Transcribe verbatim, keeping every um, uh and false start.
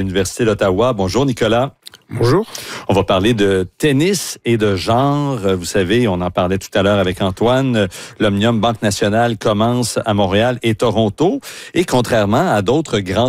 l'Université d'Ottawa. Bonjour, Nicolas. Bonjour. On va parler de tennis et de genre. Vous savez, on en parlait tout à l'heure avec Antoine. L'Omnium Banque Nationale commence à Montréal et Toronto. Et contrairement à d'autres grands